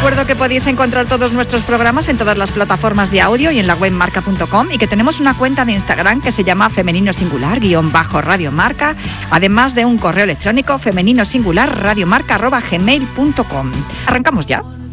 recuerdo que podéis encontrar todos nuestros programas en todas las plataformas de audio y en la web marca.com, y que tenemos una cuenta de Instagram que se llama femenino singular _Radio Marca, además de un correo electrónico femeninosingular radiomarca@gmail.com. ¿Arrancamos ya?